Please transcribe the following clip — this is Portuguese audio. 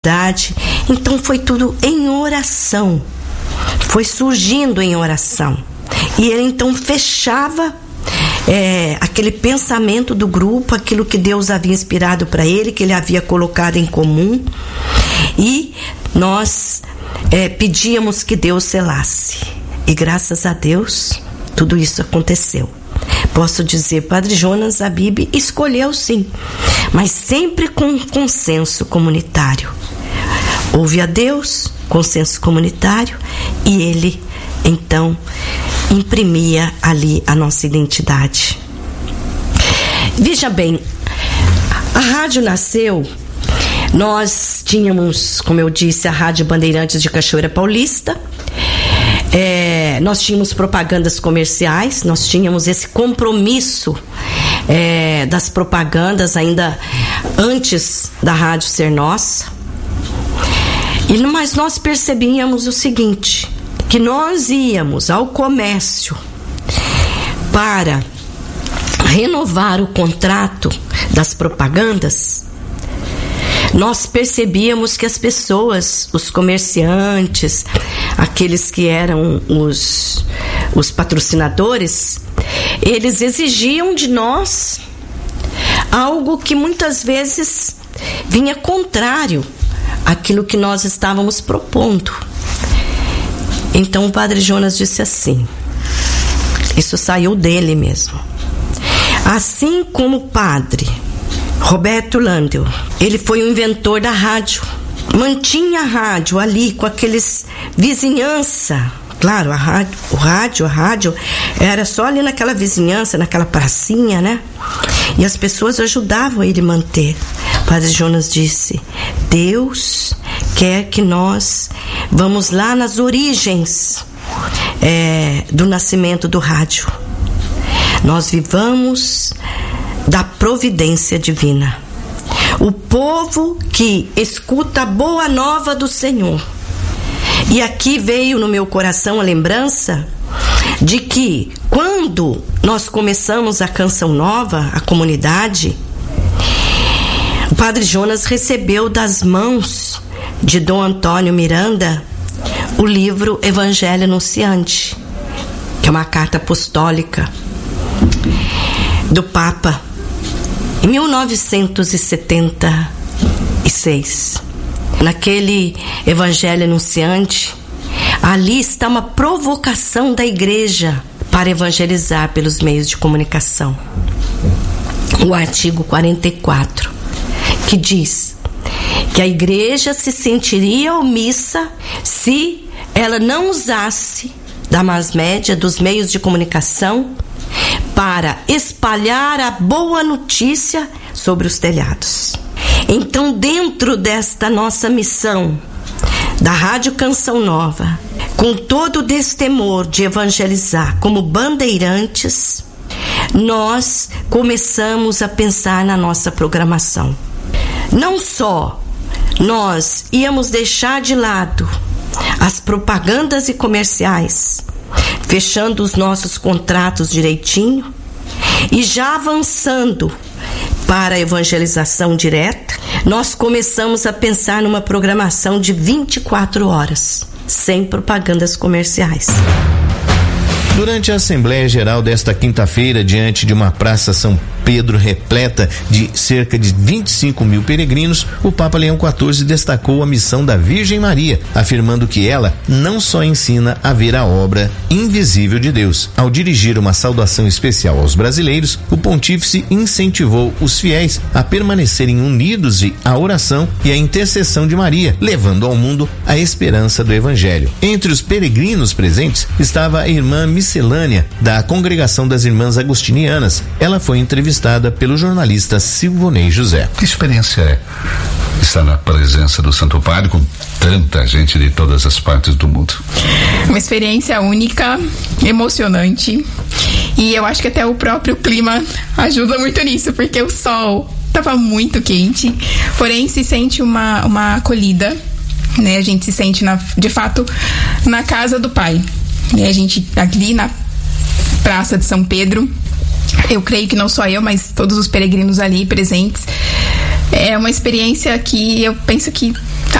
Então foi tudo em oração, foi surgindo em oração. E ele então fechava aquele pensamento do grupo, aquilo que Deus havia inspirado para ele, que ele havia colocado em comum, e nós pedíamos que Deus selasse. E graças a Deus, tudo isso aconteceu. Posso dizer, Padre Jonas Habib escolheu sim, mas sempre com consenso comunitário. Ouve a Deus, consenso comunitário, e ele então imprimia ali a nossa identidade. Veja bem, a rádio nasceu, nós tínhamos, como eu disse, a Rádio Bandeirantes de Cachoeira Paulista. Nós tínhamos propagandas comerciais, nós tínhamos esse compromisso das propagandas ainda antes da rádio ser nossa. Mas nós percebíamos o seguinte, que nós íamos ao comércio para renovar o contrato das propagandas. Nós percebíamos que as pessoas, os comerciantes, aqueles que eram os patrocinadores, eles exigiam de nós algo que muitas vezes vinha contrário àquilo que nós estávamos propondo. Então o Padre Jonas disse assim, isso saiu dele mesmo. Assim como o Padre Roberto Landel, ele foi o inventor da rádio, mantinha a rádio ali com aqueles vizinhança. Claro, a rádio era só ali naquela vizinhança, naquela pracinha, né? E as pessoas ajudavam ele a manter. O Padre Jonas disse, Deus quer que nós vamos lá nas origens do nascimento do rádio. Nós vivamos da providência divina. O povo que escuta a boa nova do Senhor. E aqui veio no meu coração a lembrança de que quando nós começamos a Canção Nova, a comunidade, o Padre Jonas recebeu das mãos de Dom Antônio Miranda o livro Evangelho Anunciante, que é uma carta apostólica do Papa, em 1976. Naquele Evangelho Anunciante, ali está uma provocação da igreja para evangelizar pelos meios de comunicação. O artigo 44, que diz que a igreja se sentiria omissa se ela não usasse da mass-média, dos meios de comunicação, para espalhar a boa notícia sobre os telhados. Então, dentro desta nossa missão da Rádio Canção Nova, com todo o destemor de evangelizar como bandeirantes, nós começamos a pensar na nossa programação. Não só nós íamos deixar de lado as propagandas e comerciais, fechando os nossos contratos direitinho e já avançando para a evangelização direta, nós começamos a pensar numa programação de 24 horas, sem propagandas comerciais. Durante a Assembleia Geral desta quinta-feira, diante de uma Praça São Pedro repleta de cerca de 25 mil peregrinos, o Papa Leão XIV destacou a missão da Virgem Maria, afirmando que ela não só ensina a ver a obra invisível de Deus. Ao dirigir uma saudação especial aos brasileiros, o pontífice incentivou os fiéis a permanecerem unidos à oração e à intercessão de Maria, levando ao mundo a esperança do Evangelho. Entre os peregrinos presentes estava a irmã Miscelânea, da Congregação das Irmãs Agostinianas. Ela foi entrevistada pelo jornalista Silvonei José. Que experiência é estar na presença do Santo Padre com tanta gente de todas as partes do mundo? Uma experiência única, emocionante, e eu acho que até o próprio clima ajuda muito nisso, porque o sol estava muito quente, porém se sente uma acolhida, né? A gente se sente de fato na casa do Pai, né? A gente ali na Praça de São Pedro, eu creio que não só eu, mas todos os peregrinos ali presentes, é uma experiência que eu penso que